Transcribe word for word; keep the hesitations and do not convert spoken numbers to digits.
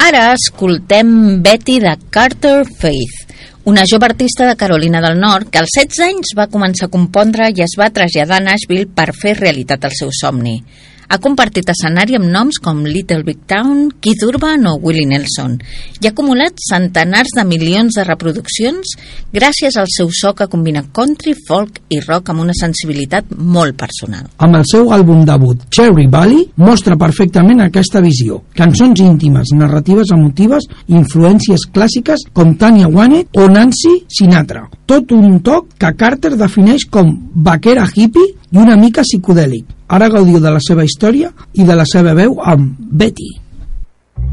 Ara escoltem Betty de Carter Faith, una jove artista de Carolina del Nord que als setze anys va començar a compondre i es va traslladar a Nashville per fer realitat el seu somni. Ha compartit escenari amb noms com Little Big Town, Keith Urban o Willie Nelson i ha acumulat centenars de milions de reproduccions gràcies al seu so que combina country, folk i rock amb una sensibilitat molt personal. Amb el seu àlbum debut, Cherry Valley, mostra perfectament aquesta visió. Cançons íntimes, narratives emotives i influències clàssiques com Tanya Wannett o Nancy Sinatra. Tot un toc que Carter defineix com vaquera hippie i una mica psicodèlic. Ara gaudiu de la seva història i de la seva veu amb Betty.